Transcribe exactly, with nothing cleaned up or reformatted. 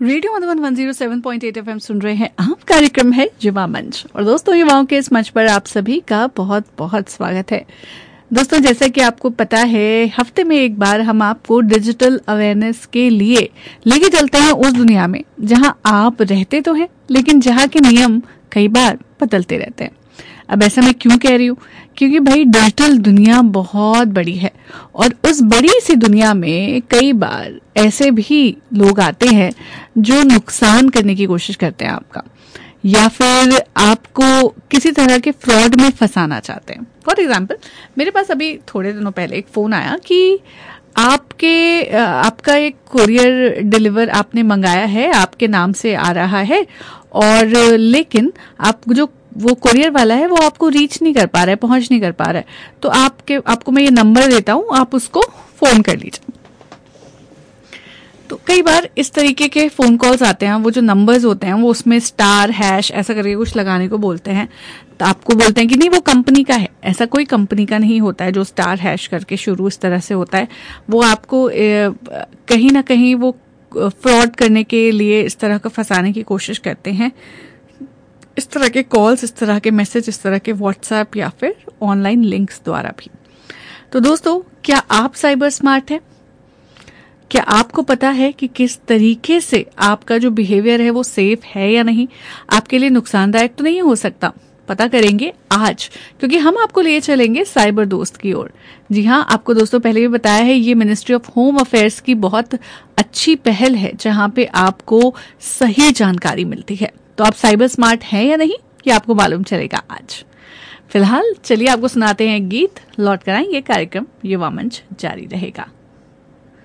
Radio Madhuban एक सौ सात पॉइंट आठ एफएम सुन रहे हैं आप। कार्यक्रम है युवा मंच और दोस्तों युवाओं के इस मंच पर आप सभी का बहुत बहुत स्वागत है। दोस्तों जैसा कि आपको पता है हफ्ते में एक बार हम आपको डिजिटल अवेयरनेस के लिए लेके चलते हैं उस दुनिया में जहां आप रहते तो हैं लेकिन जहां के नियम कई बार बदलते रहते हैं। अब ऐसा मैं क्यों कह रही हूँ, क्योंकि भाई डिजिटल दुनिया बहुत बड़ी है और उस बड़ी सी दुनिया में कई बार ऐसे भी लोग आते हैं जो नुकसान करने की कोशिश करते हैं आपका, या फिर आपको किसी तरह के फ्रॉड में फंसाना चाहते हैं। फॉर एग्जाम्पल मेरे पास अभी थोड़े दिनों पहले एक फोन आया कि आपके आपका एक कुरियर डिलीवर आपने मंगाया है, आपके नाम से आ रहा है और लेकिन आप जो वो कुरियर वाला है वो आपको रीच नहीं कर पा रहा है, पहुंच नहीं कर पा रहा है, तो आपके आपको मैं ये नंबर देता हूं, आप उसको फोन कर लीजिए। तो कई बार इस तरीके के फोन कॉल्स आते हैं, वो जो नंबर्स होते हैं वो उसमें स्टार हैश ऐसा करके कुछ लगाने को बोलते हैं, तो आपको बोलते हैं कि नहीं वो कंपनी का है। ऐसा कोई कंपनी का नहीं होता है जो स्टार हैश करके शुरू इस तरह से होता है। वो आपको ए, कहीं ना कहीं वो फ्रॉड करने के लिए इस तरह का फंसाने की कोशिश करते हैं। इस तरह के कॉल्स, इस तरह के मैसेज, इस तरह के व्हाट्सएप या फिर ऑनलाइन लिंक्स द्वारा भी। तो दोस्तों क्या आप साइबर स्मार्ट हैं? क्या आपको पता है कि किस तरीके से आपका जो बिहेवियर है वो सेफ है या नहीं, आपके लिए नुकसानदायक तो नहीं हो सकता? पता करेंगे आज, क्योंकि हम आपको लिए चलेंगे साइबर दोस्त की ओर। जी हाँ, आपको दोस्तों पहले भी बताया है ये मिनिस्ट्री ऑफ होम अफेयर्स की बहुत अच्छी पहल है जहां पे आपको सही जानकारी मिलती है। तो आप साइबर स्मार्ट हैं या नहीं ये आपको मालूम चलेगा आज। फिलहाल चलिए आपको सुनाते हैं गीत, लौट कर आएंगे, कार्यक्रम युवा मंच जारी रहेगा।